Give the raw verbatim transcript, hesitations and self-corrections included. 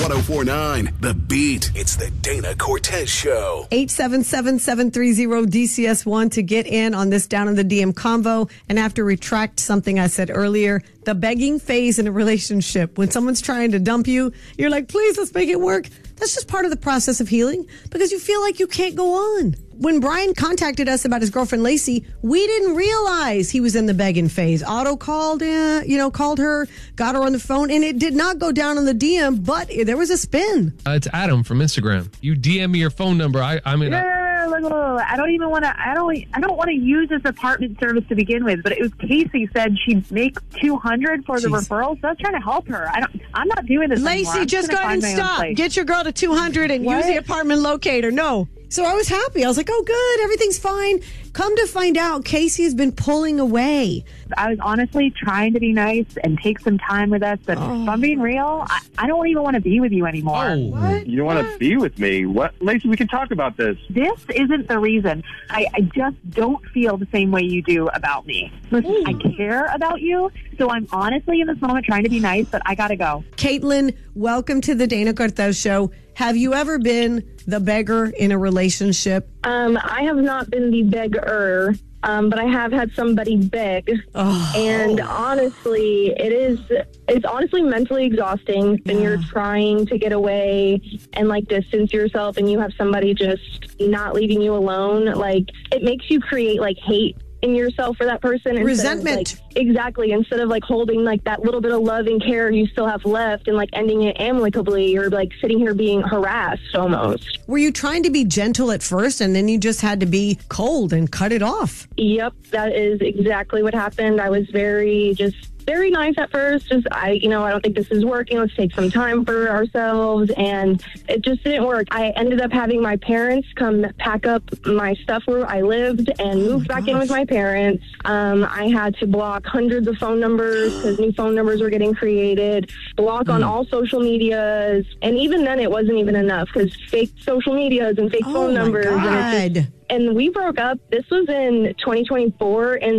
one oh four point nine The Beat. It's the Dana Cortez Show. eight seven seven, seven three zero, D C S one to get in on this Down in the D M convo. And I have to retract something I said earlier. The begging phase in a relationship. When someone's trying to dump you, you're like, please, let's make it work. That's just part of the process of healing because you feel like you can't go on. When Brian contacted us about his girlfriend Lacey, we didn't realize he was in the begging phase. Otto called, uh, you know, called her, got her on the phone, and it did not go down on the D M, but there was a spin. Uh, it's Adam from Instagram. You D M me your phone number. I, I mean, I, Look, look, look, I don't even want to. I don't. I don't want to use this apartment service to begin with. But it was Casey said she'd make two hundred for the Jeez. referral. So I was trying to help her. I don't. I'm not doing this anymore. Lacey, I'm just go gonna ahead and find my own stop. place. Get your girl to two hundred and What? use the apartment locator. No. So I was happy. I was like, oh, good. Everything's fine. Come to find out, Casey has been pulling away. I was honestly trying to be nice and take some time with us. But Oh. if I'm being real, I, I don't even want to be with you anymore. oh, What? You don't want to be with me. What? Lacey, we can talk about this. This isn't the reason. I, I just don't feel the same way you do about me. Listen, I care about you. So I'm honestly in this moment trying to be nice, but I got to go. Caitlin, welcome to the Dana Cortez Show. Have you ever been the beggar in a relationship? Um, I have not been the beggar, um, but I have had somebody beg. Oh. And honestly, it is, it's honestly mentally exhausting when Yeah. you're trying to get away and like distance yourself and you have somebody just not leaving you alone. Like it makes you create like hate in yourself for that person. instead of, Resentment. like, exactly. Instead of like holding like that little bit of love and care you still have left and like ending it amicably, you're like sitting here being harassed almost. Were you trying to be gentle at first and then you just had to be cold and cut it off? Yep, that is exactly what happened. I was very just very nice at first. Just I, you know, I don't think this is working. Let's take some time for ourselves, and it just didn't work. I ended up having my parents come pack up my stuff where I lived and move back in with my parents. Um, I had to block hundreds of phone numbers because new phone numbers were getting created. Block on all social medias, and even then, it wasn't even enough because fake social medias and fake Oh phone my numbers. And, it just, God. and we broke up. This was in twenty twenty-four, and